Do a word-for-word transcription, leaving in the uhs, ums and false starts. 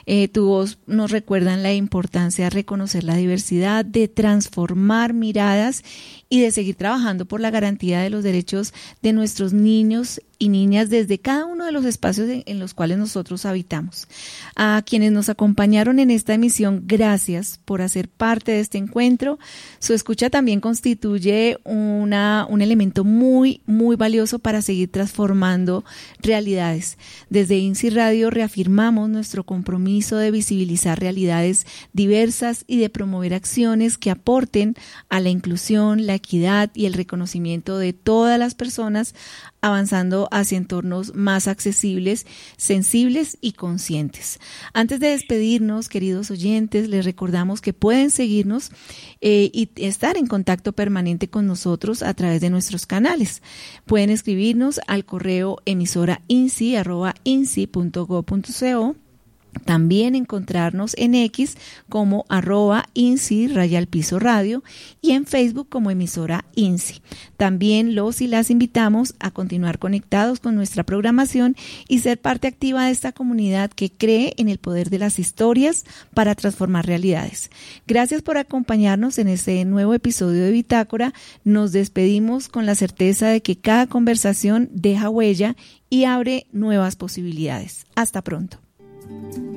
Eh, tu voz nos recuerda la importancia de reconocer la diversidad, de transformar miradas y de seguir trabajando por la garantía de los derechos de nuestros niños y niñas desde cada uno de los espacios en, en los cuales nosotros habitamos. A quienes nos acompañaron en esta emisión, gracias por hacer parte de este encuentro. Su escucha también constituye una, un elemento muy, muy valioso para seguir transformando realidades. Desde INSI Radio reafirmamos nuestro compromiso de visibilizar realidades diversas y de promover acciones que aporten a la inclusión, la equidad y el reconocimiento de todas las personas, avanzando hacia entornos más accesibles, sensibles y conscientes. Antes de despedirnos, queridos oyentes, les recordamos que pueden seguirnos eh, y estar en contacto permanente con nosotros a través de nuestros canales. Pueden escribirnos al correo emisora insi arroba insi punto gob punto co. También encontrarnos en X como arroba INSI rayal piso radio y en Facebook como emisora INSI. También los y las invitamos a continuar conectados con nuestra programación y ser parte activa de esta comunidad que cree en el poder de las historias para transformar realidades. Gracias por acompañarnos en este nuevo episodio de Bitácora. Nos despedimos con la certeza de que cada conversación deja huella y abre nuevas posibilidades. Hasta pronto.